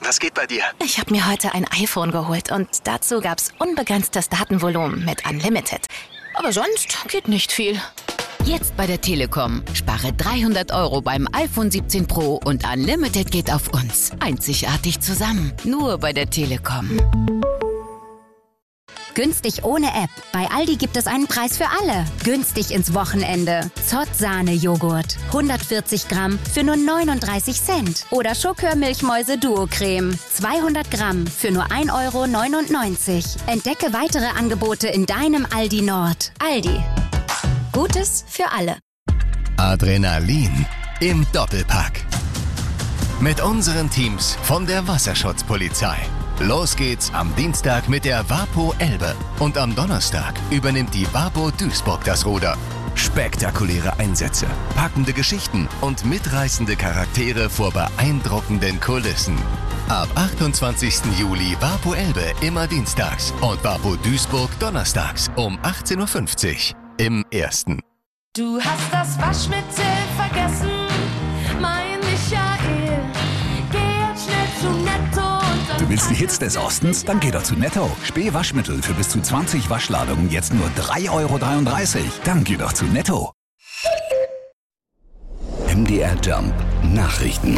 Was geht bei dir? Ich habe mir heute ein iPhone geholt und dazu gab's unbegrenztes Datenvolumen mit Unlimited. Aber sonst geht nicht viel. Jetzt bei der Telekom. Spare 300 € beim iPhone 17 Pro und Unlimited geht auf uns. Einzigartig zusammen. Nur bei der Telekom. Günstig ohne App. Bei Aldi gibt es einen Preis für alle. Günstig ins Wochenende. Zott-Sahne-Joghurt. 140 Gramm für nur 39 Cent. Oder Schokör-Milchmäuse-Duo-Creme. 200 Gramm für nur 1,99 €. Entdecke weitere Angebote in deinem Aldi Nord. Aldi. Gutes für alle. Adrenalin im Doppelpack. Mit unseren Teams von der Wasserschutzpolizei. Los geht's am Dienstag mit der Wapo Elbe und am Donnerstag übernimmt die Wapo Duisburg das Ruder. Spektakuläre Einsätze, packende Geschichten und mitreißende Charaktere vor beeindruckenden Kulissen. Ab 28. Juli Wapo Elbe immer dienstags und Wapo Duisburg donnerstags um 18:50 Uhr im Ersten. Du hast das Waschmittel vergessen, mein Michael. Geh jetzt schnell zu Netto. Du willst die Hits des Ostens? Dann geh doch zu Netto. Späh-Waschmittel für bis zu 20 Waschladungen jetzt nur 3,33 €. Dann geh doch zu Netto. MDR Jump Nachrichten.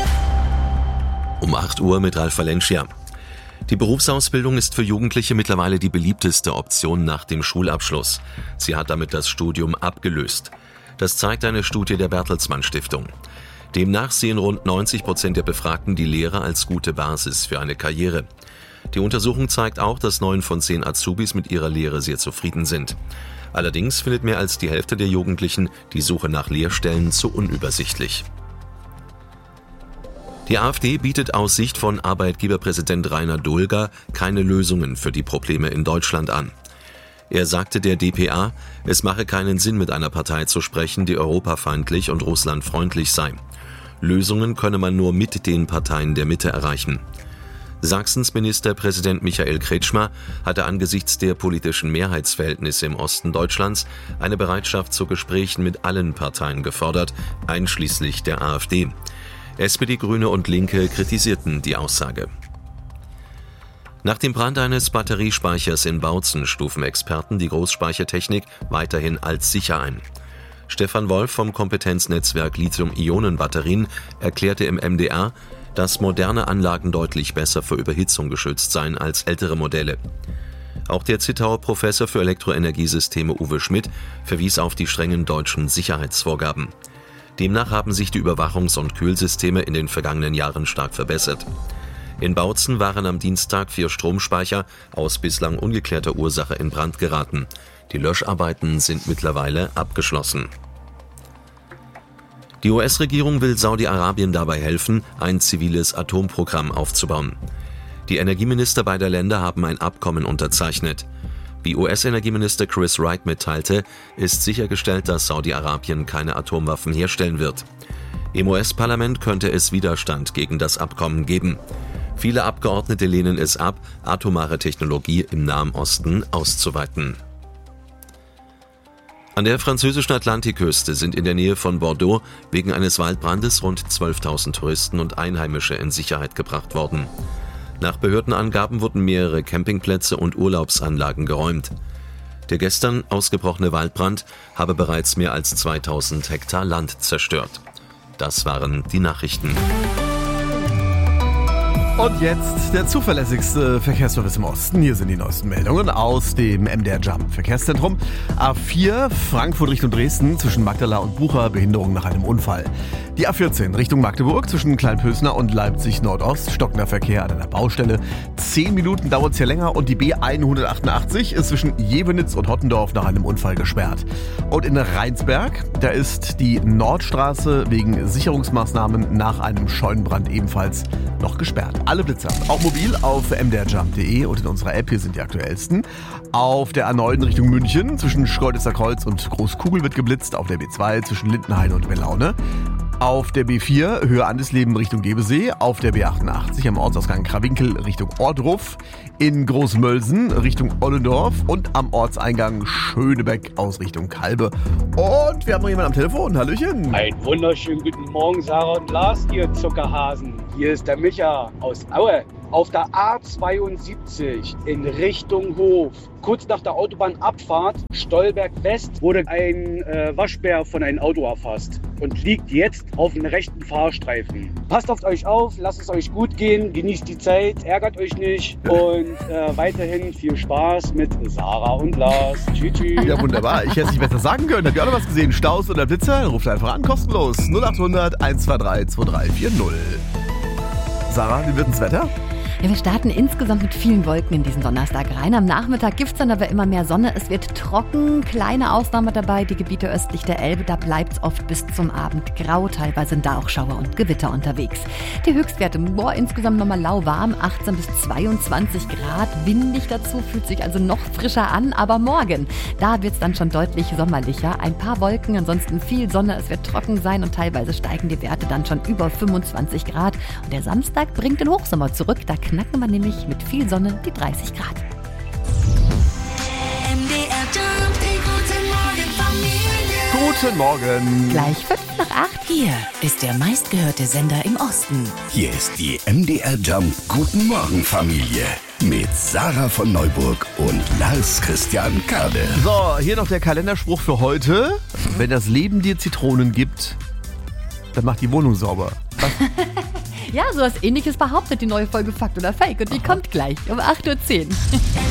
Um 8 Uhr mit Ralf Valencia. Die Berufsausbildung ist für Jugendliche mittlerweile die beliebteste Option nach dem Schulabschluss. Sie hat damit das Studium abgelöst. Das zeigt eine Studie der Bertelsmann Stiftung. Demnach sehen rund 90% der Befragten die Lehre als gute Basis für eine Karriere. Die Untersuchung zeigt auch, dass 9 von 10 Azubis mit ihrer Lehre sehr zufrieden sind. Allerdings findet mehr als die Hälfte der Jugendlichen die Suche nach Lehrstellen zu unübersichtlich. Die AfD bietet aus Sicht von Arbeitgeberpräsident Rainer Dulger keine Lösungen für die Probleme in Deutschland an. Er sagte der dpa, es mache keinen Sinn, mit einer Partei zu sprechen, die europafeindlich und russlandfreundlich sei. Lösungen könne man nur mit den Parteien der Mitte erreichen. Sachsens Ministerpräsident Michael Kretschmer hatte angesichts der politischen Mehrheitsverhältnisse im Osten Deutschlands eine Bereitschaft zu Gesprächen mit allen Parteien gefordert, einschließlich der AfD. SPD, Grüne und Linke kritisierten die Aussage. Nach dem Brand eines Batteriespeichers in Bautzen stufen Experten die Großspeichertechnik weiterhin als sicher ein. Stefan Wolf vom Kompetenznetzwerk Lithium-Ionen-Batterien erklärte im MDR, dass moderne Anlagen deutlich besser vor Überhitzung geschützt seien als ältere Modelle. Auch der Zittauer Professor für Elektroenergiesysteme Uwe Schmidt verwies auf die strengen deutschen Sicherheitsvorgaben. Demnach haben sich die Überwachungs- und Kühlsysteme in den vergangenen Jahren stark verbessert. In Bautzen waren am Dienstag 4 Stromspeicher aus bislang ungeklärter Ursache in Brand geraten. Die Löscharbeiten sind mittlerweile abgeschlossen. Die US-Regierung will Saudi-Arabien dabei helfen, ein ziviles Atomprogramm aufzubauen. Die Energieminister beider Länder haben ein Abkommen unterzeichnet. Wie US-Energieminister Chris Wright mitteilte, ist sichergestellt, dass Saudi-Arabien keine Atomwaffen herstellen wird. Im US-Parlament könnte es Widerstand gegen das Abkommen geben. Viele Abgeordnete lehnen es ab, atomare Technologie im Nahen Osten auszuweiten. An der französischen Atlantikküste sind in der Nähe von Bordeaux wegen eines Waldbrandes rund 12.000 Touristen und Einheimische in Sicherheit gebracht worden. Nach Behördenangaben wurden mehrere Campingplätze und Urlaubsanlagen geräumt. Der gestern ausgebrochene Waldbrand habe bereits mehr als 2.000 Hektar Land zerstört. Das waren die Nachrichten. Und jetzt der zuverlässigste Verkehrsservice im Osten. Hier sind die neuesten Meldungen aus dem MDR Jump Verkehrszentrum. A4 Frankfurt Richtung Dresden zwischen Magdala und Bucha, Behinderung nach einem Unfall. Die A14 Richtung Magdeburg zwischen Kleinpösner und Leipzig Nordost, stockender Verkehr an einer Baustelle. 10 Minuten dauert es hier länger und die B188 ist zwischen Jevenitz und Hottendorf nach einem Unfall gesperrt. Und in Rheinsberg, da ist die Nordstraße wegen Sicherungsmaßnahmen nach einem Scheunenbrand ebenfalls noch gesperrt. Alle Blitzer, auch mobil auf mdrjump.de und in unserer App, hier sind die aktuellsten. Auf der A9 Richtung München zwischen Schkeuditzer Kreuz und Großkugel wird geblitzt, auf der B2 zwischen Lindenhain und Belaune. Auf der B4 Höhe Andesleben Richtung Gebesee, auf der B88 am Ortsausgang Krawinkel Richtung Ohrdruf, in Großmölsen Richtung Ollendorf und am Ortseingang Schönebeck aus Richtung Kalbe. Und wir haben noch jemanden am Telefon. Hallöchen. Einen wunderschönen guten Morgen, Sarah und Lars, ihr Zuckerhasen. Hier ist der Micha aus Aue. Auf der A72 in Richtung Hof. Kurz nach der Autobahnabfahrt Stolberg West wurde ein Waschbär von einem Auto erfasst und liegt jetzt auf dem rechten Fahrstreifen. Passt auf euch auf, lasst es euch gut gehen, genießt die Zeit, ärgert euch nicht und weiterhin viel Spaß mit Sarah und Lars. Tschüss. Ja, wunderbar. Ich hätte es nicht besser sagen können. Habt ihr auch noch was gesehen? Staus oder Blitzer? Dann ruft einfach an, kostenlos. 0800 123 2340. Sarah, wie wird das Wetter? Ja, wir starten insgesamt mit vielen Wolken in diesen Donnerstag rein. Am Nachmittag gibt es dann aber immer mehr Sonne. Es wird trocken, kleine Ausnahme dabei. Die Gebiete östlich der Elbe, da bleibt es oft bis zum Abend grau. Teilweise sind da auch Schauer und Gewitter unterwegs. Die Höchstwerte, insgesamt nochmal lauwarm, 18 bis 22 Grad. Windig dazu, fühlt sich also noch frischer an. Aber morgen, da wird es dann schon deutlich sommerlicher. Ein paar Wolken, ansonsten viel Sonne. Es wird trocken sein und teilweise steigen die Werte dann schon über 25 Grad. Und der Samstag bringt den Hochsommer zurück. Da knacken wir nämlich mit viel Sonne die 30 Grad. Guten Morgen. Gleich 5 nach 8. Hier ist der meistgehörte Sender im Osten. Hier ist die MDR Jump Guten Morgen Familie mit Sarah von Neuburg und Lars Christian Kade. So, hier noch der Kalenderspruch für heute. Wenn das Leben dir Zitronen gibt, dann mach die Wohnung sauber. Was? Ja, sowas Ähnliches behauptet die neue Folge Fakt oder Fake und die kommt gleich um 8:10 Uhr.